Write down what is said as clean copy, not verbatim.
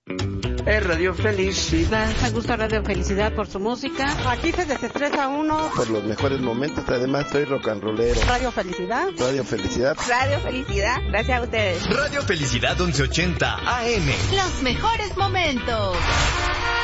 Es Radio Felicidad. Me gusta Radio Felicidad por su música. Aquí se desestresa uno. Por los mejores momentos, además soy rock and rollero. Radio Felicidad. Radio Felicidad. Radio Felicidad, gracias a ustedes. Radio Felicidad 1180 AM. Los mejores momentos.